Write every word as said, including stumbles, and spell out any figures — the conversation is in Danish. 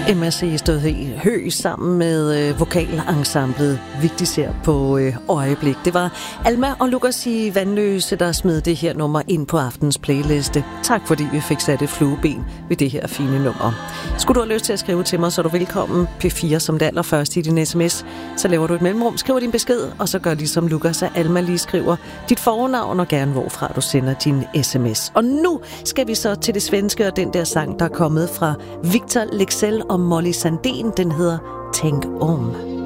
M R C stod i Hø sammen med øh, vokalensemblet Vigtigt ser på øh, øjeblik. Det var Alma og Lukas i Vandløse, der smed det her nummer ind på aftens playliste. Tak fordi vi fik sat et flueben ved det her fine nummer. Skulle du have lyst til at skrive til mig, så er du velkommen. P fire som det allerførste i din sms. Så laver du et mellemrum, skriver din besked, og så gør ligesom Lukas og Alma lige skriver dit fornavn og gerne hvorfra du sender din sms. Og nu skal vi så til det svenske og den der sang, der er kommet fra Victor Leksell og Molly Sandén. Den hedder Tænk om.